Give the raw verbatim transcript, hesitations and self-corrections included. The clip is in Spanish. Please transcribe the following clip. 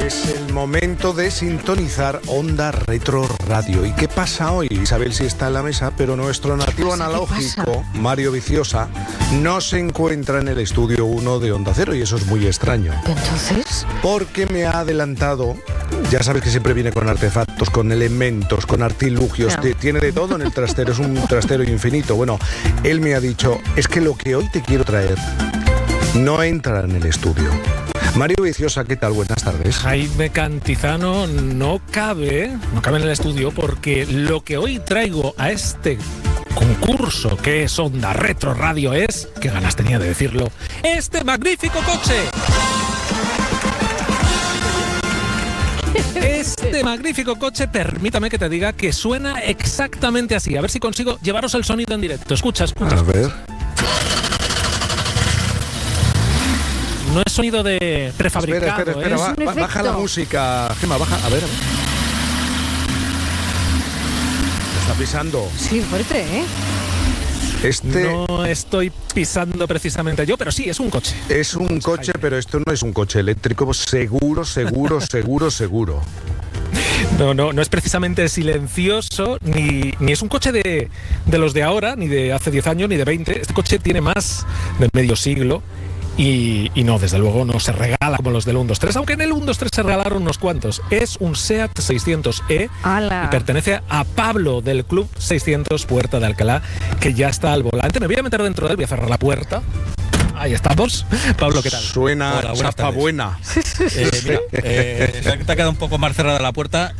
Es el momento de sintonizar Onda Retro Radio. ¿Y qué pasa hoy? Isabel sí está en la mesa, pero nuestro nativo analógico, Mario Viciosa, no se encuentra en el estudio uno de Onda Cero y eso es muy extraño. ¿Entonces? Porque me ha adelantado, ya sabes que siempre viene con artefactos, con elementos, con artilugios, no. Tiene de todo en el trastero, es un trastero infinito. Bueno, él me ha dicho, es que lo que hoy te quiero traer no entra en el estudio. Mario Viciosa, ¿qué tal? Buenas tardes. Jaime Cantizano no cabe, no cabe en el estudio porque lo que hoy traigo a este concurso que es Onda Retro Radio es, qué ganas tenía de decirlo, este magnífico coche. Este magnífico coche, permítame que te diga que suena exactamente así. A ver si consigo llevaros el sonido en directo. Escucha, escucha. A ver. No es sonido de prefabricado. Espera, espera, espera. ¿eh? Ba- baja la música, Gemma, baja. A ver, a ver. Me está pisando. Sí, fuerte, ¿eh? Este No estoy pisando precisamente yo, pero sí, es un coche. es un coche, pero esto no es un coche eléctrico. Seguro, seguro, seguro, seguro. No, no, no es precisamente silencioso, ni, ni es un coche de, de los de ahora, ni de hace diez años, ni de veinte. Este coche tiene más de medio siglo. Y, y no, desde luego no se regala como los del uno dos tres, aunque en el uno dos tres se regalaron unos cuantos. Es un SEAT seiscientos E ¡Hala! y pertenece a Pablo del Club seiscientos Puerta de Alcalá, que ya está al volante. Me voy a meter dentro de él, voy a cerrar la puerta. Ahí estamos. Pablo, ¿qué tal? Suena Hola, buenas chapa tardes. buena. Eh, mira, eh, te ha quedado un poco más cerrada la puerta.